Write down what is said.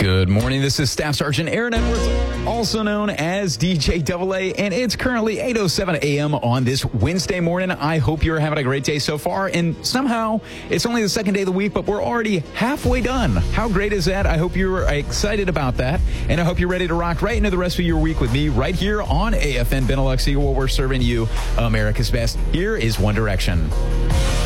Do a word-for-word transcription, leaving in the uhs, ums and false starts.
Good morning. This is Staff Sergeant Aaron Edwards, also known as D J Double A, and it's currently eight oh seven a.m. on this Wednesday morning. I hope you're having a great day so far, and somehow it's only the second day of the week, but we're already halfway done. How great is that? I hope you're excited about that, and I hope you're ready to rock right into the rest of your week with me right here on A F N Benelux Eagle, where we're serving you America's best. Here is One Direction.